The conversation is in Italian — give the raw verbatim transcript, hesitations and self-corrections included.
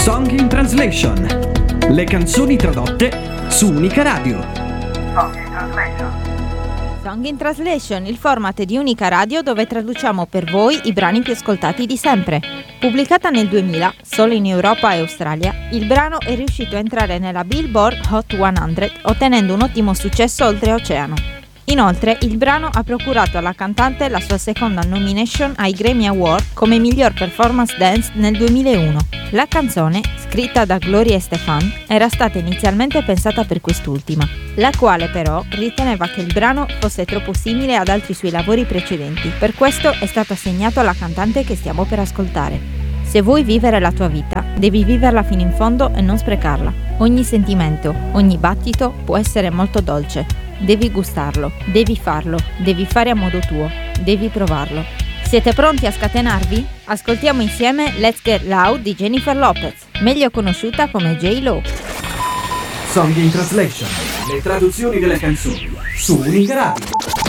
Song in Translation. Le canzoni tradotte su Unica Radio. Song in Translation. Song in Translation, il format di Unica Radio dove traduciamo per voi i brani più ascoltati di sempre. Pubblicata nel duemila, solo in Europa e Australia, il brano è riuscito a entrare nella Billboard Hot cento, ottenendo un ottimo successo oltreoceano. Inoltre, il brano ha procurato alla cantante la sua seconda nomination ai Grammy Award come miglior performance dance nel duemilauno. La canzone, scritta da Gloria Estefan, era stata inizialmente pensata per quest'ultima, la quale però riteneva che il brano fosse troppo simile ad altri suoi lavori precedenti, per questo è stato assegnato alla cantante che stiamo per ascoltare. Se vuoi vivere la tua vita, devi viverla fino in fondo e non sprecarla. Ogni sentimento, ogni battito può essere molto dolce. Devi gustarlo, devi farlo, devi fare a modo tuo, devi provarlo. Siete pronti a scatenarvi? Ascoltiamo insieme Let's Get Loud di Jennifer Lopez, meglio conosciuta come J-Lo. Song in Translation. Le traduzioni delle canzoni su Unica Radio.